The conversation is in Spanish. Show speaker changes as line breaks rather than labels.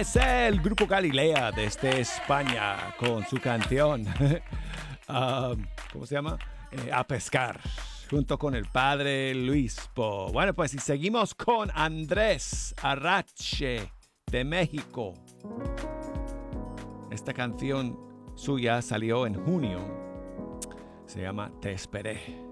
es el grupo Galilea desde España con su canción, ¿cómo se llama? A pescar, junto con el padre Luispo. Bueno, pues y seguimos con Andrés Arrache de México. Esta canción suya salió en junio. Se llama Te esperé.